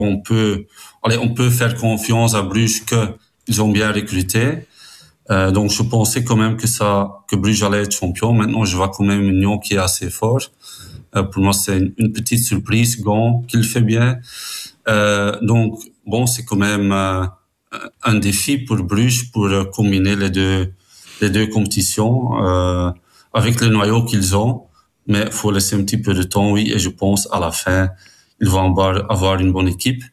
on peut faire confiance à Bruges qu'ils ont bien recruté. Donc je pensais quand même que Bruges allait être champion. Maintenant, je vois quand même Union qui est assez fort. Pour moi, c'est une petite surprise, Gand, qui le fait bien. Donc bon, c'est quand même un défi pour Bruges pour combiner les deux compétitions avec le noyau qu'ils ont. Mais il faut laisser un petit peu de temps, oui, et je pense à la fin, ils vont avoir une bonne équipe.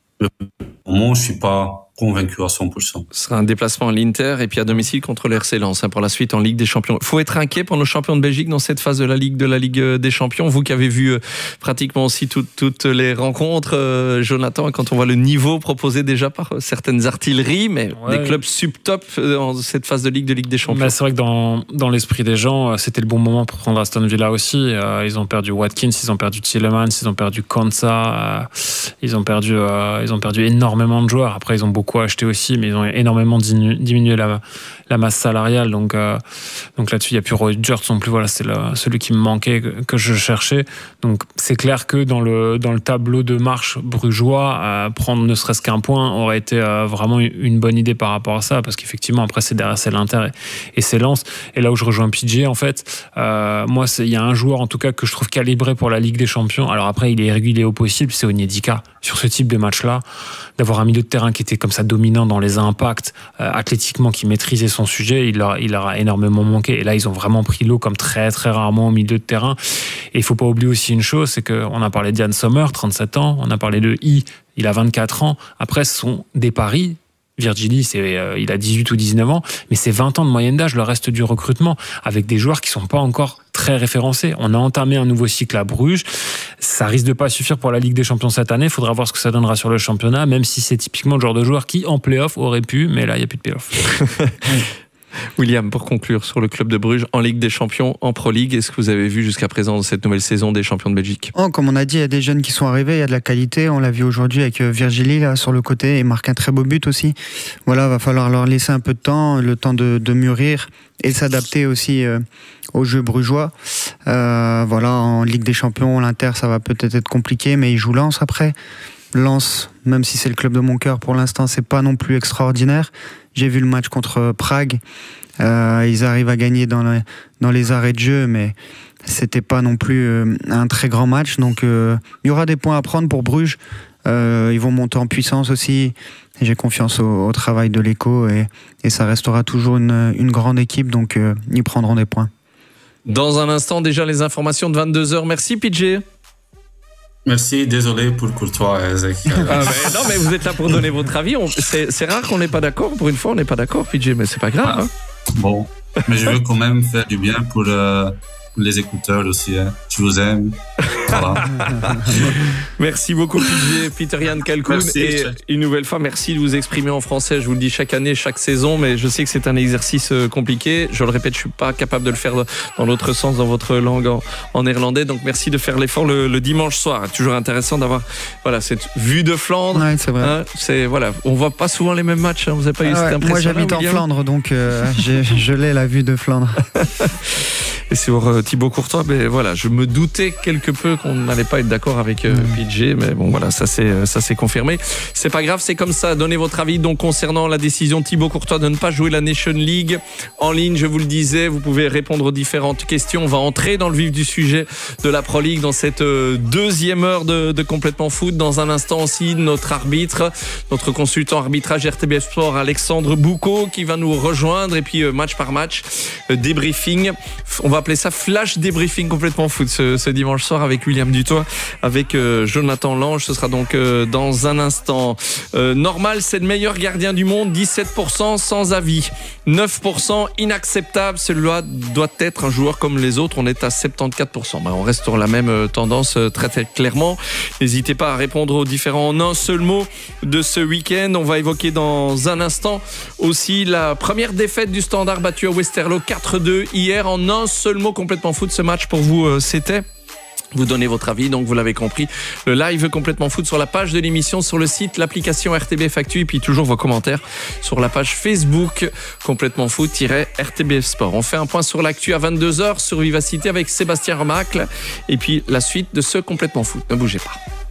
Au moment, je suis pas convaincu à 100%. Ce sera un déplacement à l'Inter et puis à domicile contre le RC Lens pour la suite en Ligue des Champions. Il faut être inquiet pour nos champions de Belgique dans cette phase de la Ligue des Champions. Vous qui avez vu pratiquement aussi toutes les rencontres, Jonathan, quand on voit le niveau proposé déjà par certaines artilleries, mais des clubs sub-top dans cette phase de Ligue des Champions. Mais c'est vrai que dans l'esprit des gens, c'était le bon moment pour prendre Aston Villa aussi. Ils ont perdu Watkins, ils ont perdu Tielemans, ils ont perdu Konsa, ils ont perdu énormément de joueurs. Après, ils ont beaucoup acheté aussi, mais ils ont énormément diminué la masse salariale. Donc là-dessus, il n'y a plus Rodgers non plus. Voilà, c'est celui qui me manquait, que je cherchais. Donc c'est clair que dans le tableau de marche brugeois, prendre ne serait-ce qu'un point aurait été vraiment une bonne idée par rapport à ça, parce qu'effectivement, après, c'est derrière, c'est l'Inter et c'est Lens. Et là où je rejoins PJ, en fait, moi, il y a un joueur, en tout cas, que je trouve calibré pour la Ligue des Champions. Alors après, il est irrégulier au possible, c'est Onyedika. Sur ce type de match-là, d'avoir un milieu de terrain qui était comme ça dominant dans les impacts, athlétiquement, qui maîtrisait son sujet, il leur a énormément manqué. Et là, ils ont vraiment pris l'eau comme très, très rarement au milieu de terrain. Et il faut pas oublier aussi une chose, c'est qu'on a parlé d'Yann Sommer, 37 ans, on a parlé de il a 24 ans. Après, ce sont des paris. Virgili, il a 18 ou 19 ans, mais c'est 20 ans de moyenne d'âge, le reste du recrutement, avec des joueurs qui sont pas encore très référencés. On a entamé un nouveau cycle à Bruges. Ça risque de pas suffire pour la Ligue des Champions cette année. Il faudra voir ce que ça donnera sur le championnat, même si c'est typiquement le genre de joueur qui, en play-off, aurait pu, mais là, il n'y a plus de play-off. William, pour conclure sur le club de Bruges en Ligue des Champions, en Pro League, est-ce que vous avez vu jusqu'à présent dans cette nouvelle saison des champions de Belgique ? Comme on a dit, il y a des jeunes qui sont arrivés, il y a de la qualité. On l'a vu aujourd'hui avec Virgili là, sur le côté, et marque un très beau but aussi. Voilà, va falloir leur laisser un peu de temps, le temps de mûrir et s'adapter aussi au jeu brugeois. Voilà, en Ligue des Champions, l'Inter, ça va peut-être être compliqué, mais ils jouent Lens après. Lens, même si c'est le club de mon cœur pour l'instant, c'est pas non plus extraordinaire. J'ai vu le match contre Prague. Ils arrivent à gagner dans les arrêts de jeu, mais c'était pas non plus un très grand match. Donc il y aura des points à prendre pour Bruges. Ils vont monter en puissance aussi. J'ai confiance au travail de l'Echo et ça restera toujours une grande équipe. Donc ils prendront des points. Dans un instant, déjà les informations de 22h. Merci PJ. Merci, désolé pour Courtois et Ezek. Non, mais vous êtes là pour donner votre avis. C'est rare qu'on n'est pas d'accord. Pour une fois, on n'est pas d'accord, PJ, mais c'est pas grave. Hein. Bon, mais je veux quand même faire du bien pour les écouteurs aussi. Hein. Je vous aime. Voilà. Merci beaucoup, PJ, Peter-Jan Kalkoun. Et une nouvelle fois, merci de vous exprimer en français. Je vous le dis chaque année, chaque saison, mais je sais que c'est un exercice compliqué. Je le répète, je suis pas capable de le faire dans l'autre sens, dans votre langue en néerlandais. Donc merci de faire l'effort le dimanche soir. Toujours intéressant d'avoir cette vue de Flandre. Ouais, c'est vrai. Hein, on voit pas souvent les mêmes matchs. Hein. Vous n'avez pas eu cette impression? Moi, j'habite en Flandre, donc je l'ai la vue de Flandre. Et sur Thibaut Courtois, voilà, je me doutais quelque peu qu'on n'allait pas être d'accord avec PJ, mais bon voilà, ça s'est confirmé. C'est pas grave, c'est comme ça. Donnez votre avis donc concernant la décision Thibaut Courtois de ne pas jouer la Nation League en ligne. Je vous le disais, vous pouvez répondre aux différentes questions. On va entrer dans le vif du sujet de la Pro League dans cette deuxième heure de Complètement Foot. Dans un instant aussi, notre consultant arbitrage RTBF Sport, Alexandre Boucaud, qui va nous rejoindre. Et puis match par match, débriefing. On va appeler ça flash débriefing Complètement Foot ce dimanche soir avec William Dutoit, avec Jonathan Lange. Ce sera donc dans un instant. Normal, c'est le meilleur gardien du monde, 17% sans avis, 9% inacceptable. Celui-là doit être un joueur comme les autres. On est à 74%. On reste sur la même tendance très, très clairement. N'hésitez pas à répondre aux différents en un seul mot de ce week-end. On va évoquer dans un instant aussi la première défaite du Standard battu à Westerlo 4-2 hier. En un seul mot, Complètement Foot, ce match pour vous, c'était... Vous donnez votre avis, donc vous l'avez compris. Le live Complètement Foot sur la page de l'émission, sur le site, l'application RTBF Actu, et puis toujours vos commentaires sur la page Facebook Complètement Foot-RTBF Sport. On fait un point sur l'actu à 22h sur Vivacité avec Sébastien Remacle, et puis la suite de ce Complètement Foot. Ne bougez pas.